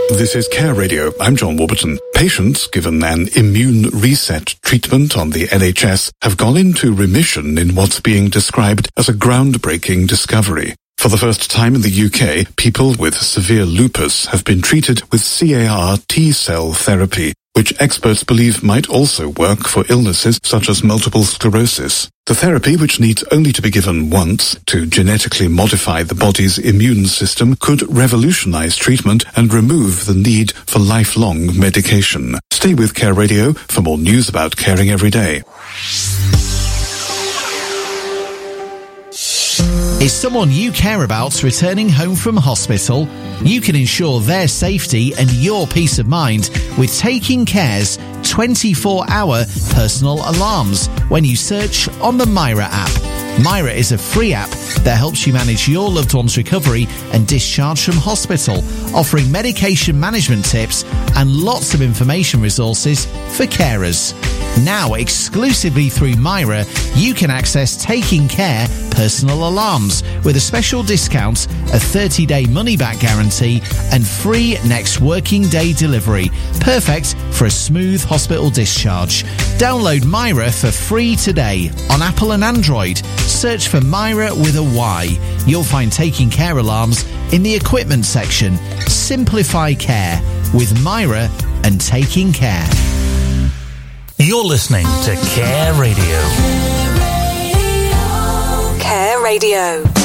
This is Care Radio. I'm John Warburton. Patients given an immune reset treatment on the NHS have gone into remission in what's being described as a groundbreaking discovery. For the first time in the UK, people with severe lupus have been treated with CAR T-cell therapy, which experts believe might also work for illnesses such as multiple sclerosis. The therapy, which needs only to be given once to genetically modify the body's immune system, could revolutionize treatment and remove the need for lifelong medication. Stay with Care Radio for more news about caring every day. Is someone you care about returning home from hospital? You can ensure their safety and your peace of mind with Taking Care's 24-hour personal alarms when you search on the Myra app. Myra is a free app that helps you manage your loved one's recovery and discharge from hospital, offering medication management tips and lots of information resources for carers. Now, exclusively through Myra, you can access Taking Care personal alarms with a special discount, a 30-day money-back guarantee and free next working day delivery. Perfect for a smooth hospital discharge. Download Myra for free today on Apple and Android. Search for Myra with a Y. You'll find Taking Care alarms in the equipment section. Simplify care with Myra and Taking Care. You're listening to Care Radio. Care Radio.